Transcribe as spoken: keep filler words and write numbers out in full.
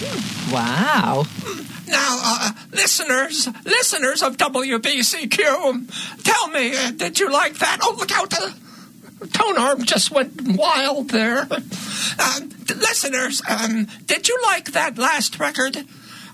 Wow. Now, uh, listeners, listeners of W B C Q, tell me, uh, did you like that? Oh, look out, the tone arm just went wild there. Uh, listeners, um, did you like that last record?